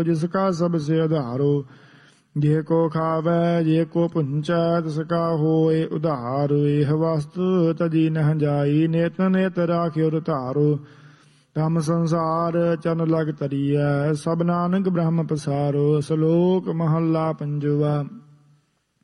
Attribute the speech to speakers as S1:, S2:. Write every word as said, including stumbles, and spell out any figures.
S1: जिसका सबसे आधारो। जे को खावै जे को पुंचै तिसका होए उधार। एह वस्तु तजी नह जाई नेत नेत राख्यो धारो। धम संसार चन लग तरियै सब नानक ब्रह्म पसारो। सलोक महला पंजवा।